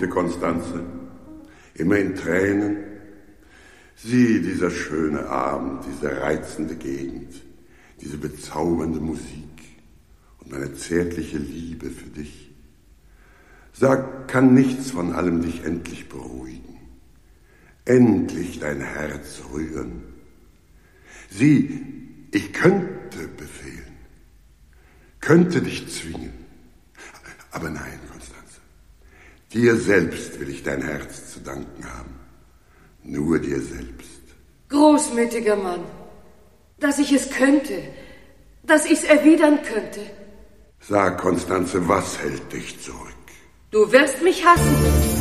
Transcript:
Konstanze, immer in Tränen. Sieh, dieser schöne Abend, diese reizende Gegend, diese bezaubernde Musik und meine zärtliche Liebe für dich. Sag, kann nichts von allem dich endlich beruhigen, endlich dein Herz rühren? Sieh, ich könnte befehlen, könnte dich zwingen, aber nein, Konstanze, dir selbst will ich dein Herz zu danken haben, nur dir selbst. Großmütiger Mann, dass ich es könnte, dass ich's erwidern könnte. Sag, Konstanze, was hält dich zurück? Du wirst mich hassen.